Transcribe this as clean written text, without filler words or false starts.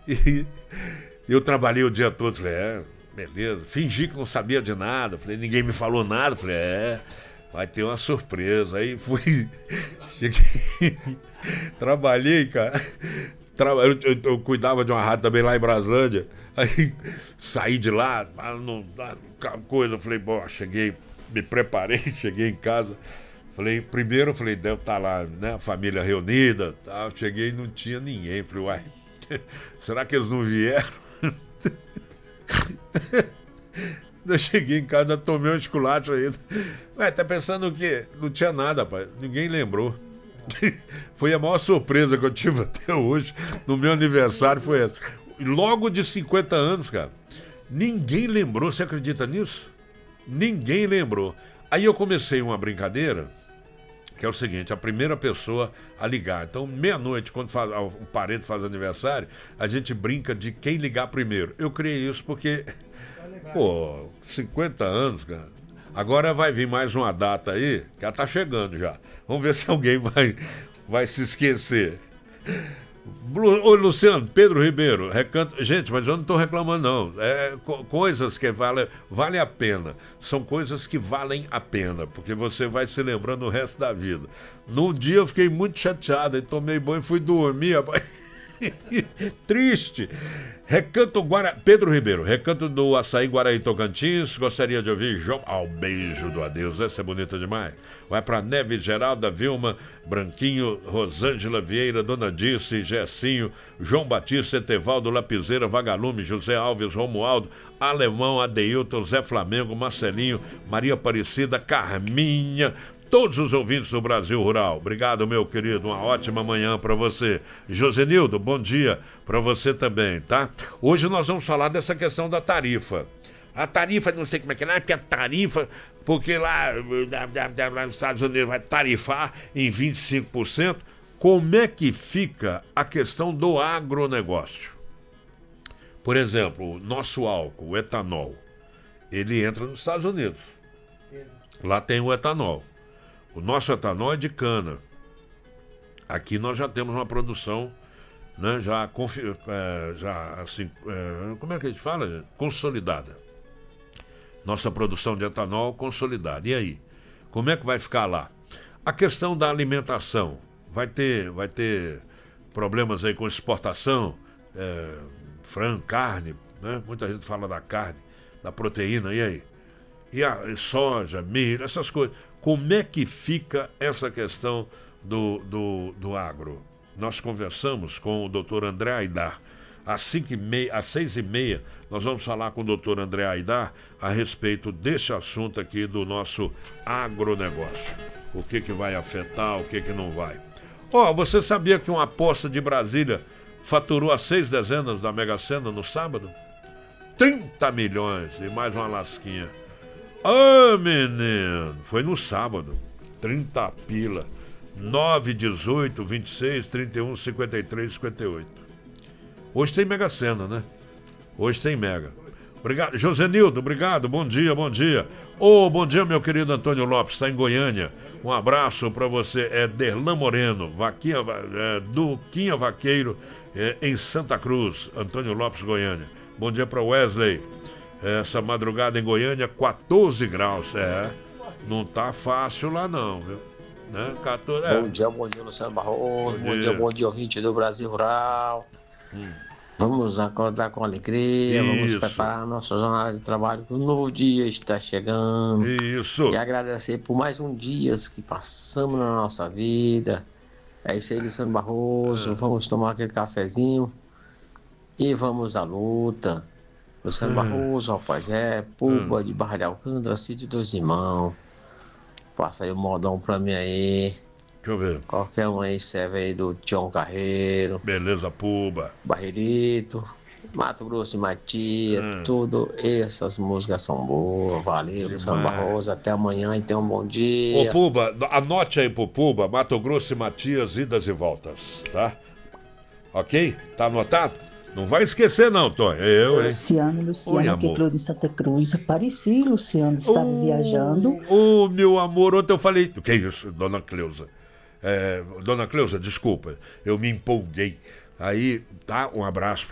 E eu trabalhei o dia todo, falei, beleza. Fingi que não sabia de nada, falei, ninguém me falou nada, falei, vai ter uma surpresa. Aí fui, cheguei, trabalhei, cara. Eu cuidava de uma rádio também lá em Braslândia. Aí saí de lá, coisa, falei, cheguei, me preparei, cheguei em casa. Primeiro deve estar lá, né, a família reunida, tá? Cheguei e não tinha ninguém. Falei, uai, será que eles não vieram? Eu cheguei em casa, tomei um esculacho ainda. Ué, tá pensando o quê? Não tinha nada, rapaz. Ninguém lembrou. Foi a maior surpresa que eu tive até hoje no meu aniversário, foi essa. Logo de 50 anos, cara. Ninguém lembrou, você acredita nisso? Ninguém lembrou. Aí eu comecei uma brincadeira, que é o seguinte, a primeira pessoa a ligar. Então, meia-noite, quando um parente faz aniversário, a gente brinca de quem ligar primeiro. Eu criei isso porque, 50 anos, cara. Agora vai vir mais uma data aí, que ela tá chegando já. Vamos ver se alguém vai se esquecer. Ô, Luciano, Pedro Ribeiro, recanto. Gente, mas eu não estou reclamando, não. Coisas que valem a pena. São coisas que valem a pena, porque você vai se lembrando o resto da vida. Num dia eu fiquei muito chateado, aí tomei banho e fui dormir, rapaz. Triste. Recanto Pedro Ribeiro, recanto do Açaí Guaraí Tocantins. Gostaria de ouvir João. Beijo do adeus, essa é bonita demais. Vai pra Neves, Geralda, Vilma, Branquinho, Rosângela Vieira, Dona Dirce, Gessinho, João Batista, Etevaldo, Lapiseira, Vagalume, José Alves, Romualdo, Alemão, Adeilton, Zé Flamengo, Marcelinho, Maria Aparecida, Carminha. Todos os ouvintes do Brasil Rural. Obrigado, meu querido. Uma ótima manhã para você. Josenildo, bom dia para você também, tá? Hoje nós vamos falar dessa questão da tarifa. A tarifa, não sei como é que é, porque a tarifa, porque lá nos Estados Unidos vai tarifar em 25%. Como é que fica a questão do agronegócio? Por exemplo, o nosso álcool, o etanol, ele entra nos Estados Unidos. Lá tem o etanol. O nosso etanol é de cana. Aqui nós já temos uma produção, né, como é que a gente fala, gente? Consolidada. Nossa produção de etanol consolidada. E aí? Como é que vai ficar lá? A questão da alimentação. Vai ter problemas aí com exportação, frango, carne, né? Muita gente fala da carne, da proteína, e aí? E a soja, milho, essas coisas. Como é que fica essa questão do agro? Nós conversamos com o doutor André Aidar. Às 6h30, nós vamos falar com o doutor André Aidar a respeito desse assunto aqui do nosso agronegócio. O que vai afetar, o que não vai. Você sabia que uma aposta de Brasília faturou as 6 dezenas da Mega Sena no sábado? 30 milhões e mais uma lasquinha. Menino, foi no sábado, 30 pila, 9, 18, 26, 31, 53, 58. Hoje tem Mega Sena, né? Hoje tem Mega. Obrigado, Josenildo, obrigado, bom dia. Bom dia, meu querido Antônio Lopes, está em Goiânia. Um abraço para você, Derlan Moreno, Duquinha Vaqueiro, em Santa Cruz, Antônio Lopes, Goiânia. Bom dia para Wesley. Essa madrugada em Goiânia, 14 graus. Não tá fácil lá não, viu? Né? 14, Bom dia, Luciano Barroso. Bom dia, ouvinte do Brasil Rural. Vamos acordar com alegria. Isso. Vamos preparar a nossa jornada de trabalho, que um novo dia está chegando. Isso. E agradecer por mais um dia que passamos na nossa vida. É isso aí, Luciano Barroso. Vamos tomar aquele cafezinho e vamos à luta. Luciano Barroso, rapaz, Puba de Barra de Alcântara, Sítio Dois Irmãos. Passa aí o modão pra mim aí. Deixa eu ver. Qualquer um aí serve aí do Tião Carreiro. Beleza, Puba. Barreirito, Mato Grosso e Matias, tudo. Essas músicas são boas. Valeu, Luciano Barroso. Até amanhã e tenha um bom dia. Puba, anote aí pro Puba, Mato Grosso e Matias, idas e voltas, tá? Ok? Tá anotado? Não vai esquecer não, Tonho. Luciano, Oi, aqui amor. Cláudio de Santa Cruz. Apareci, Luciano, estava viajando. Meu amor, ontem eu falei... O que é isso, dona Cleusa? Dona Cleusa, desculpa, eu me empolguei. Aí, tá? Um abraço